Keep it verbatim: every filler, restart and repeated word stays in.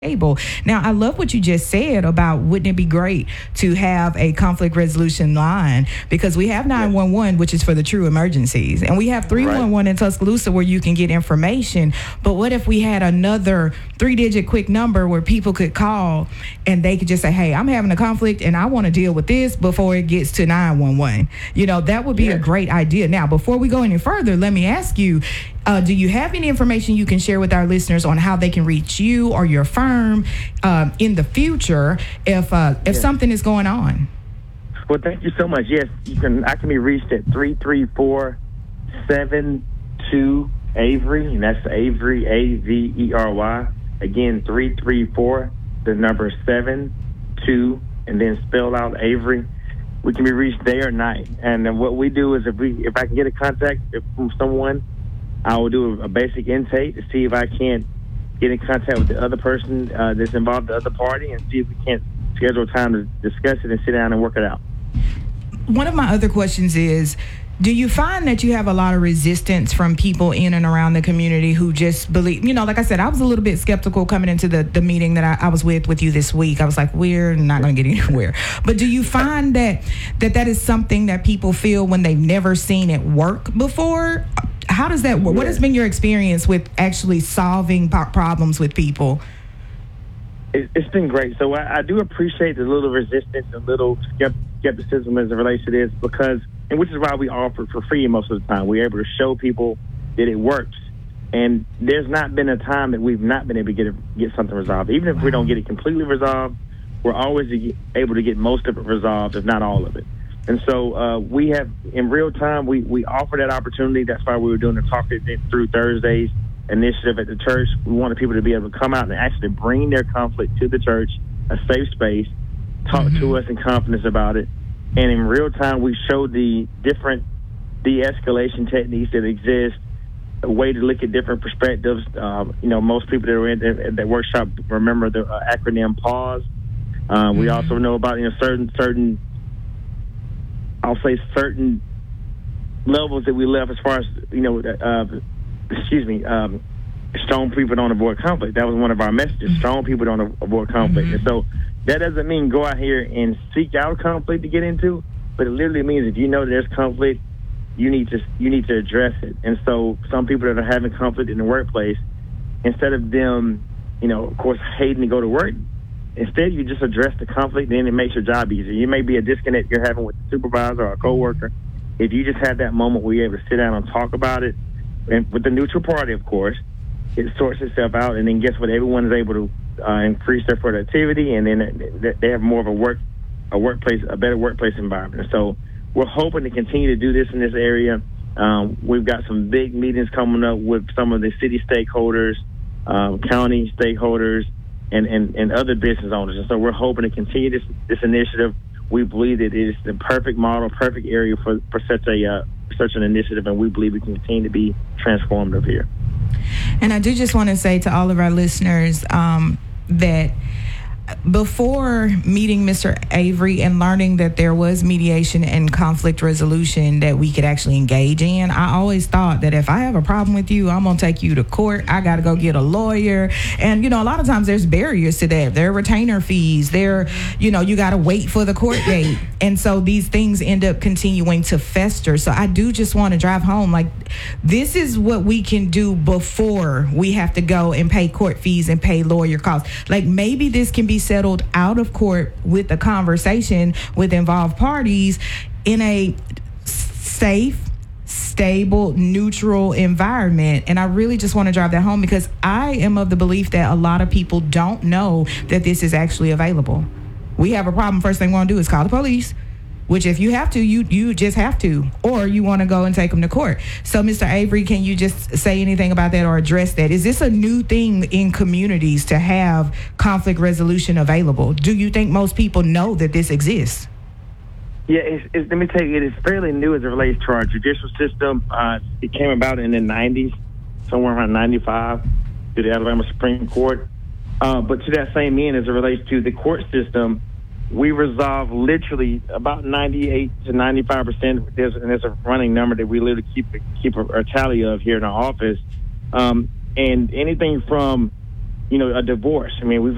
table. Now, I love what you just said about wouldn't it be great to have a conflict resolution line, because we have nine one one, which is for the true emergencies, and we have three one one right in Tuscaloosa where you can get information. But what if we had another three-digit quick number where people could call and they could just say, hey, I'm having a conflict and I want to deal with this before it gets to nine one one. You know, that would be yeah. a great idea. Now, before we go any further, let me ask you, Uh, do you have any information you can share with our listeners on how they can reach you or your firm um, in the future if uh, if yes. something is going on? Well, thank you so much. Yes, you can. I can be reached at three three four, seven two Avery, and that's Avery, A V E R Y. Again, three three four, the number seven two, and then spell out Avery. We can be reached day or night. And then what we do is if we if I can get a contact from someone, I will do a basic intake to see if I can't get in contact with the other person uh, that's involved, the other party, and see if we can't schedule time to discuss it and sit down and work it out. One of my other questions is, do you find that you have a lot of resistance from people in and around the community who just believe, you know, like I said, I was a little bit skeptical coming into the, the meeting that I, I was with with you this week. I was like, we're not going to get anywhere. But do you find that, that that is something that people feel when they've never seen it work before? How does that work? What has been your experience with actually solving po- problems with people? It, it's been great. So I, I do appreciate the little resistance and little skepticism as it relates to this, because, and which is why we offer for free most of the time. We're able to show people that it works. And there's not been a time that we've not been able to get it, get something resolved. Even if we don't get it completely resolved, we're always able to get most of it resolved, if not all of it. And so uh, we have, in real time, we, we offer that opportunity. That's why we were doing the Talk It Through Thursdays initiative at the church. We wanted people to be able to come out and actually bring their conflict to the church, a safe space, talk mm-hmm. to us in confidence about it. And in real time, we show the different de-escalation techniques that exist, a way to look at different perspectives. Um, you know, most people that are in that, that workshop remember the uh, acronym PAUSE. Uh, mm-hmm. We also know about, you know, certain certain I'll say certain levels that we left as far as, you know, uh, excuse me, um, strong people don't avoid conflict. That was one of our messages. Strong people don't avoid conflict. Mm-hmm. And so that doesn't mean go out here and seek out conflict to get into, but it literally means if you know there's conflict, you need to you need to address it. And so some people that are having conflict in the workplace, instead of them, you know, of course, hating to go to work, instead, you just address the conflict, and then it makes your job easier. You may be a disconnect you're having with the supervisor or a coworker. If you just have that moment where you're able to sit down and talk about it, and with the neutral party, of course, it sorts itself out. And then guess what? Everyone is able to uh, increase their productivity, and then they have more of a work, a workplace, a better workplace environment. So we're hoping to continue to do this in this area. Um, we've got some big meetings coming up with some of the city stakeholders, um, county stakeholders, And, and, and other business owners. And so we're hoping to continue this this initiative. We believe that it is the perfect model, perfect area for, for such a uh, such an initiative, and we believe we can continue to be transformative here. And I do just want to say to all of our listeners um, that before meeting Mister Avery and learning that there was mediation and conflict resolution that we could actually engage in, I always thought that if I have a problem with you, I'm going to take you to court. I got to go get a lawyer. And, you know, a lot of times there's barriers to that. There are retainer fees. There, you know, you got to wait for the court date. And so these things end up continuing to fester. So I do just want to drive home, like, this is what we can do before we have to go and pay court fees and pay lawyer costs. Like, maybe this can be settled out of court with a conversation with involved parties in a safe, stable, neutral environment. And I really just want to drive that home, because I am of the belief that a lot of people don't know that this is actually available. We have a problem. First thing we want to do is call the police, which if you have to, you you just have to, or you want to go and take them to court. So, Mister Avery, can you just say anything about that or address that? Is this a new thing in communities to have conflict resolution available? Do you think most people know that this exists? Yeah, it's, it's, let me tell you, it is fairly new as it relates to our judicial system. Uh, it came about in the nineties, somewhere around ninety-five, through the Alabama Supreme Court. Uh, but to that same end, as it relates to the court system, we resolve literally about ninety-eight to ninety-five percent. There's, and there's a running number that we literally keep keep a, a tally of here in our office. Um, and anything from, you know, a divorce. I mean, we've